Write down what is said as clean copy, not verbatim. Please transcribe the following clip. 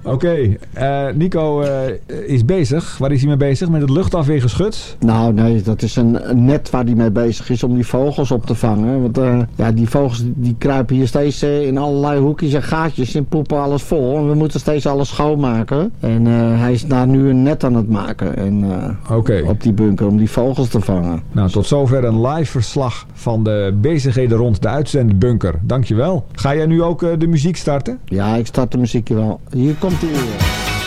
Oké, Nico is bezig. Waar is hij mee bezig? Met het luchtafweergeschut? Nou nee, dat is een net waar hij mee bezig is om die vogels op te vangen. Want die vogels die kruipen hier steeds in allerlei hoekjes en gaatjes en poepen alles vol. En we moeten steeds alles schoonmaken. En hij is daar nu een net aan het maken. En, op die bunker om die vogels te vangen. Nou, tot zover een live verslag van de bezigheden rond de uitzendbunker. Dankjewel. Ga jij nu ook de muziek starten? Ja, ik start de muziekje wel. Hier komt hij weer.